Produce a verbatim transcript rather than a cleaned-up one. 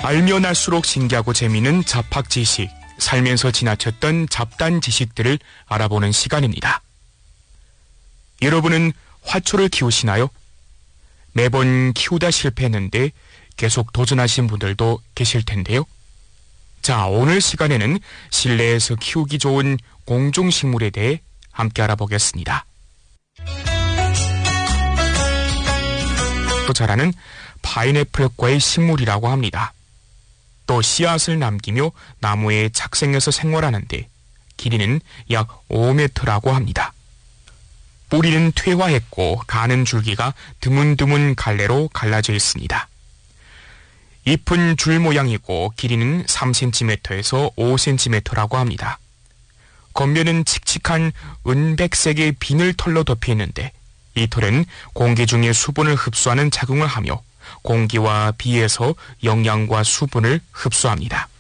알면 알수록 신기하고 재미있는 잡학 지식, 살면서 지나쳤던 잡단 지식들을 알아보는 시간입니다. 여러분은 화초를 키우시나요? 매번 키우다 실패했는데 계속 도전하신 분들도 계실 텐데요. 자, 오늘 시간에는 실내에서 키우기 좋은 공중식물에 대해 함께 알아보겠습니다. 또 자라는 파인애플과의 식물이라고 합니다. 또 씨앗을 남기며 나무에 착생해서 생활하는데 길이는 약 오 미터라고 합니다. 뿌리는 퇴화했고 가는 줄기가 드문드문 갈래로 갈라져 있습니다. 잎은 줄 모양이고 길이는 삼 센티미터에서 오 센티미터라고 합니다. 겉면은 칙칙한 은백색의 비늘 털로 덮여 있는데 이 털은 공기 중의 수분을 흡수하는 작용을 하며 공기와 비에서 영양과 수분을 흡수합니다.